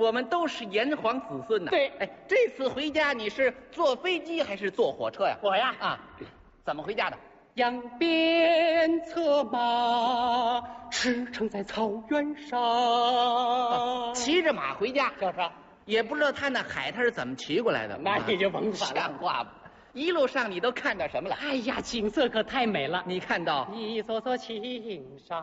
我们都是炎黄子孙呐。 对， 哎，这次回家你是坐飞机还是坐火车呀？ 我呀， 啊，怎么回家的？ 扬鞭策马，驰骋在草原上。 骑着马回家， 就是啊， 也不知道他那海他是怎么骑过来的。 那你就甭管了。 像话不？一路上你都看到什么了？ 哎呀，景色可太美了。 你看到一座座青山。